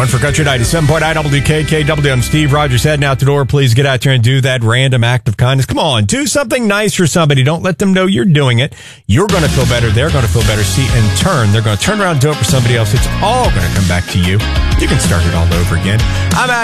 1 for Country 97.9 WKKW. I'm Steve Rogers heading out the door. Please get out there and do that random act of kindness. Come on, do something nice for somebody. Don't let them know you're doing it. You're going to feel better. They're going to feel better. See, in turn, they're going to turn around and do it for somebody else. It's all going to come back to you. You can start it all over again. I'm out.